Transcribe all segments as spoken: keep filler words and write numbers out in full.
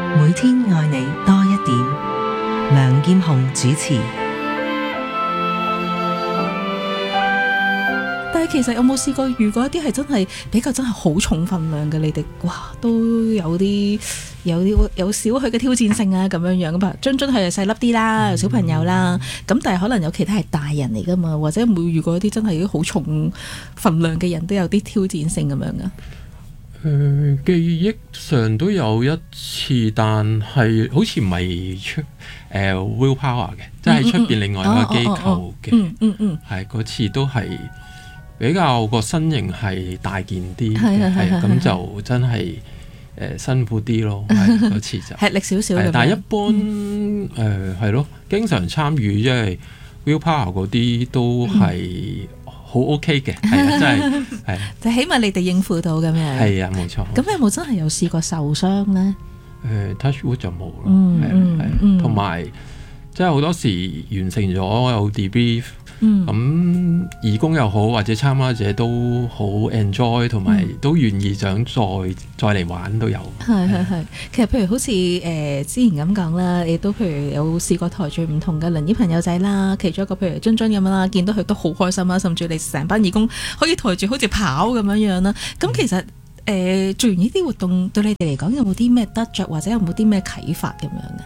每天愛你多一點。梁劍虹主持。 但係其實有冇試過遇過一啲係真係比較真係好重分量嘅？你哋哇都有啲有啲有少許嘅挑戰性啊咁樣樣咁啊。津津係細粒啲啦，小朋友啦，咁但係可能有其他係大人嚟噶嘛，或者會遇過一啲真係好重分量嘅人都有啲挑戰性咁樣噶。 誒、呃、記憶上都有一次，但係好似唔係出誒、呃、Willpower 嘅，即係出邊另外一個機構嘅。 嗯嗯嗯， 係嗰次都係比較個身形係大件啲， 係係係咁就真係誒、呃、辛苦啲咯。嗰次就吃力少少咁樣。 但係一般誒係咯，經常參與即係 Willpower 嗰啲都係。嗯好 OK 嘅，係啊，真係係， 就起碼你哋應付到咁樣。 係啊，冇錯。 咁有冇真係有試過受傷咧？ 誒 touch wood 就冇咯， 嗯係係， 嗯同埋即係好多時完成咗有 debrief，咁義工又好或者參加者都好 enjoy， 同埋都願意想再再嚟玩都有。 係係係，其實譬如好似誒、呃、之前咁講啦，亦都譬如有試過抬住唔同嘅輪椅朋友仔啦，其中一個譬如津津咁樣啦，見到佢都好開心啦，甚至你成班義工可以抬住好似跑咁樣樣啦。咁其實誒、呃、做完呢啲活動對你哋嚟講有冇啲咩得着，或者有冇啲咩啟發咁樣嘅？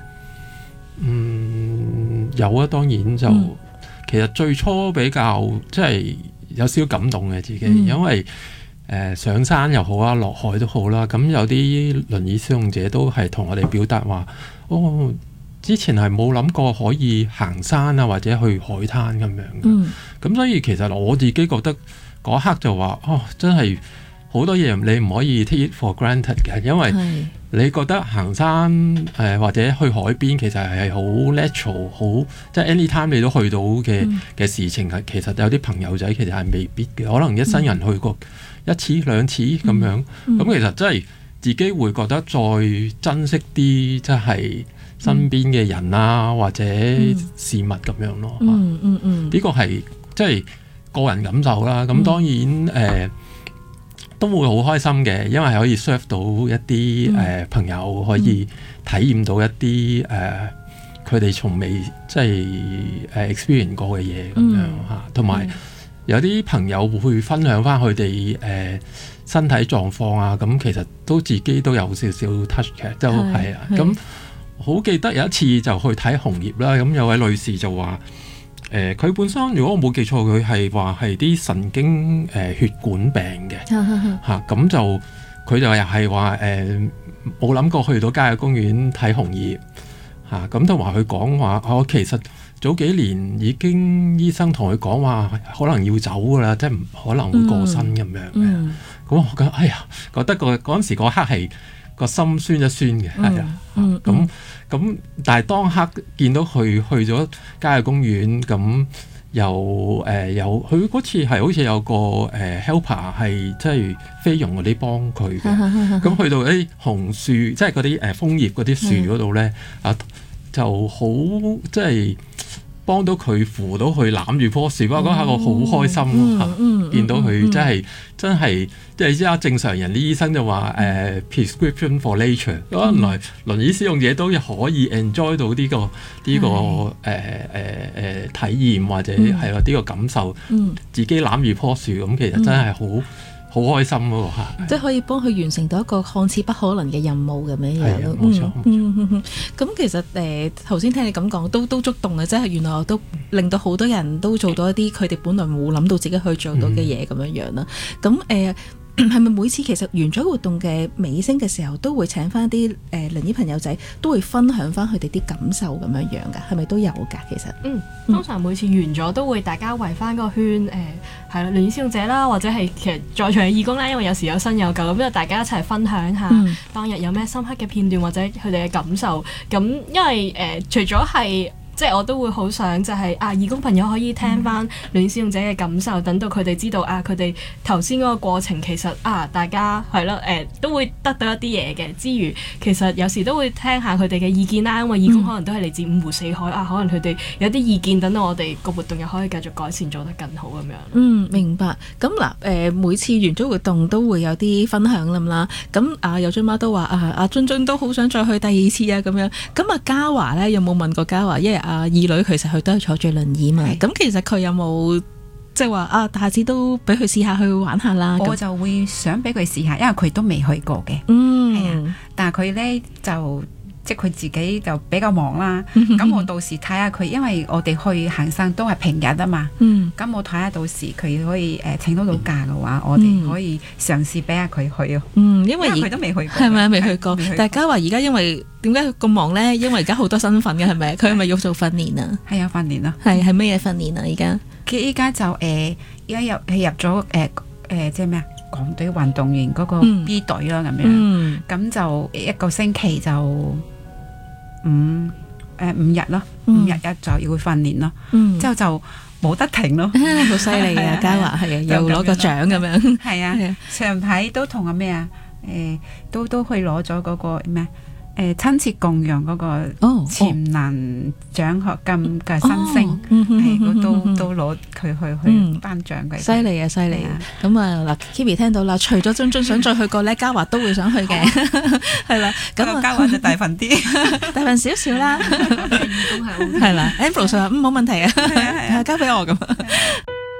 嗯，有啊，當然就、嗯、其實最初比較即係有少少感動嘅自己，嗯、因為誒、呃、上山又好啊，落海都好啦。咁有啲輪椅使用者都係同我哋表達話，哦，之前係冇諗過可以行山啊，或者去海灘咁樣嘅。咁、嗯、所以其實我自己覺得嗰一刻就話，哦，真係好多嘢你唔可以 take it for granted 嘅，因為你覺得行山誒、呃、或者去海邊其實係好 natural， 好即係 anytime 你都去到嘅嘅、嗯、事情係，其實有啲朋友仔其實係未必嘅，可能一生人去過一次兩次咁樣，咁、嗯嗯、其實真係自己會覺得再珍惜啲，即係身邊嘅人啊、嗯、或者事物咁樣咯。 嗯嗯嗯，呢個係即係個人感受啦。咁當然誒。嗯呃都會好開心嘅，因為可以 serve 到一啲誒、嗯呃、朋友，可以體驗到一啲誒佢哋從未即係誒 experience 過嘅嘢咁樣嚇，同埋、嗯、有啲朋友會分享翻佢哋誒身體狀況啊，咁其實都自己都有少少 touch 嘅，就係啊，咁好記得有一次就去睇紅葉啦，咁有位女士就話。誒佢、呃、本身如果我冇記錯，佢係話係啲神經誒、呃、血管病嘅嚇，咁、啊、就佢就又係話誒冇諗過去到郊野公園睇紅葉嚇，咁同埋佢講話，我其實早幾年已經醫生同佢講話，可能要走噶啦，即係唔可能會過身咁樣嘅。咁、嗯嗯、我覺得哎呀，覺得個嗰陣時嗰刻係個心酸一酸嘅，係啊，咁。咁但係當刻見到佢去咗郊野公園，咁又誒有佢嗰次係好似有個誒、呃、helper 係即係菲傭嗰啲幫佢嘅，咁去到啲紅樹，即係嗰啲誒楓葉嗰啲樹嗰度咧，啊就好即係幫到佢扶到佢攬住棵樹，嗰下我好開心咯、嗯嗯、見到佢真係、嗯、真係即係你知啊，正常人啲醫生就話誒、呃、prescription for nature，原來輪椅使用者都可以 enjoy 到呢、呢個呢、呢個誒誒誒體驗或者係咯呢個感受，嗯、自己攬住棵樹咁，其實真係好好開心嗰個嚇， 即係可以幫佢完成到一個看似不可能嘅任務咁樣樣咯。 冇錯， 咁其實誒頭先聽你咁講，都都觸動嘅，即係原來我都令到好多人都做到一啲佢哋本來冇諗到自己去做到嘅嘢咁樣樣啦。咁誒、嗯。係咪每次其實完咗活動嘅尾聲嘅時候，都會請翻啲誒輪椅朋友仔，都會分享翻佢哋啲感受咁樣樣㗎？係咪都有㗎？其實嗯，通常每次完咗都會大家圍翻個圈，誒係啦，輪椅使用者啦，或者係其實在場嘅義工啦，因為有時有新有舊，咁就大家一齊分享下當日有咩深刻嘅片段或者佢哋嘅感受。咁因為誒、呃、除咗係即係我都會好想就係、啊義工朋友可以聽翻戀使用者嘅感受，等到佢哋知道啊佢哋頭先嗰個過程其實啊大家係咯誒都會得到一啲嘢嘅之餘，其實有時都會聽下佢哋嘅意見啦，因為義工可能都係嚟自五湖四海、嗯、啊，可能佢哋有啲意見，等到我哋個活動又可以繼續改善做得更好咁樣。 嗯，明白。咁嗱誒每次完咗活動都會有啲分享咁啦，咁啊有津媽都話啊阿津津都好想再去第二次啊咁樣，咁啊嘉華咧有冇問過嘉華？因為啊二女其實佢都係坐住輪椅嘛，咁其實佢有冇即係話啊下次都俾佢試下去玩下啦？ 我就會想俾佢試下，因為佢都未去過嘅。 嗯， 係啊，但係佢咧就即係佢自己就比較忙啦。咁我到時睇下佢，因為我哋去行山都係平日啊嘛。嗯，咁我睇下到時佢可以誒、呃、請到到假嘅話，我哋可以嘗試俾下佢去咯。 嗯，因為佢都未去過， 係咪未去過？但係嘉華而家因為點解佢咁忙咧？因為而家好多身份嘅係咪？佢係咪要做訓練啊？係有訓練咯。係係咩嘢訓練啊？而家佢依家就誒，而、呃、家入佢入咗誒誒，即係咩啊？港隊運動員嗰個 B 隊啦，咁、嗯、樣。咁、嗯、就一個星期就五誒、呃、五日咯，嗯、五日一就要訓練咯。嗯、之後就冇得停咯， 好犀利啊！嘉華係啊，又攞個獎咁樣。 係啊，上排都同阿咩啊？誒，都都去攞咗嗰個咩？誒，親切共融嗰個潛能獎學金嘅新星，係我都都攞佢去去頒獎嘅。 犀利啊，犀利啊！咁啊嗱 Kimi 聽到啦，除咗津津想再去過咧，嘉華都會想去嘅，係啦。咁啊， 嘉華就大份啲， 大份少少啦。 義工係好。 係啦 Ambrose 話嗯冇問題啊，交俾我咁。